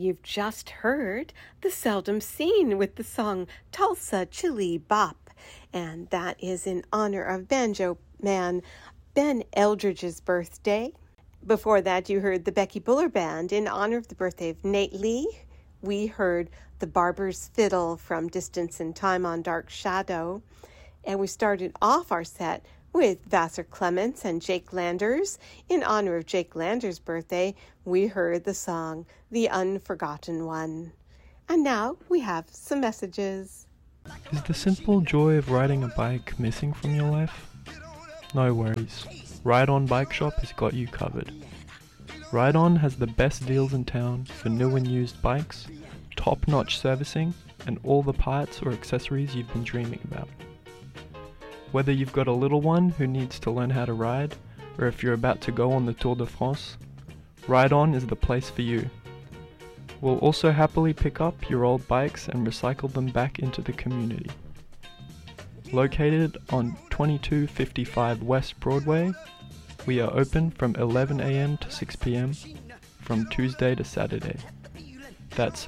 You've just heard The Seldom Seen with the song Tulsa Chili Bop, and that is in honor of banjo man Ben Eldridge's birthday. Before that, you heard the Becky Buller Band in honor of the birthday of Nate Lee. We heard the Barber's Fiddle from Distance in Time on Dark Shadow, and we started off our set with Vassar Clements and Jake Landers. In honor of Jake Landers' birthday, we heard the song The Unforgotten One. And now we have some messages. Is the simple joy of riding a bike missing from your life? No worries. Ride On Bike Shop has got you covered. Ride On has the best deals in town for new and used bikes, top-notch servicing, and all the parts or accessories you've been dreaming about. Whether you've got a little one who needs to learn how to ride, or if you're about to go on the Tour de France, Ride On is the place for you. We'll also happily pick up your old bikes and recycle them back into the community. Located on 2255 West Broadway, we are open from 11 a.m. to 6 p.m. from Tuesday to Saturday. That's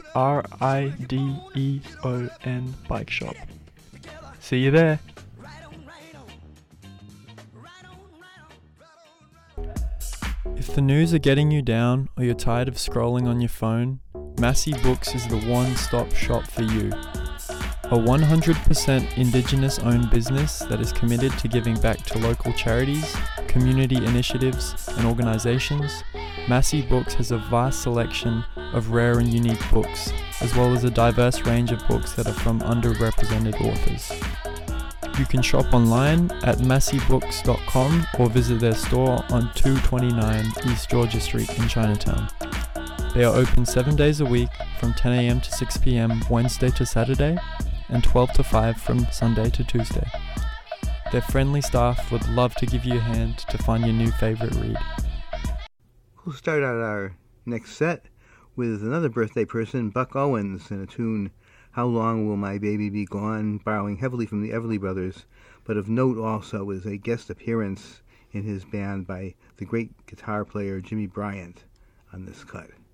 RIDEON Bike Shop. See you there! If the news are getting you down or you're tired of scrolling on your phone, Massey Books is the one-stop shop for you. A 100% Indigenous-owned business that is committed to giving back to local charities, community initiatives, and organizations, Massey Books has a vast selection of rare and unique books, as well as a diverse range of books that are from underrepresented authors. You can shop online at masseybooks.com or visit their store on 229 East Georgia Street in Chinatown. They are open 7 days a week from 10 a.m. to 6 p.m. Wednesday to Saturday and 12 to 5 from Sunday to Tuesday. Their friendly staff would love to give you a hand to find your new favorite read. We'll start out our next set with another birthday person, Buck Owens, in a tune, How Long Will My Baby Be Gone, borrowing heavily from the Everly Brothers, but of note also is a guest appearance in his band by the great guitar player Jimmy Bryant on this cut.